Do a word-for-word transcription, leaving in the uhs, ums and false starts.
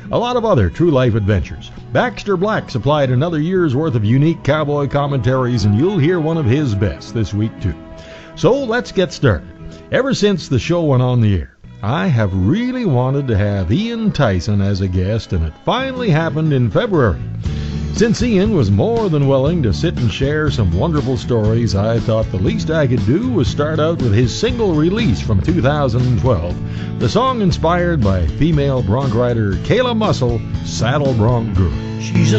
a lot of other true life adventures. Baxter Black supplied another year's worth of unique cowboy commentaries, and you'll hear one of his best this week too. So let's get started. Ever since the show went on the air, I have really wanted to have Ian Tyson as a guest, and it finally happened in February. Since Ian was more than willing to sit and share some wonderful stories, I thought the least I could do was start out with his single release from two thousand twelve, the song inspired by female bronc rider Kayla Mussel, Saddle Bronc Girl. She's a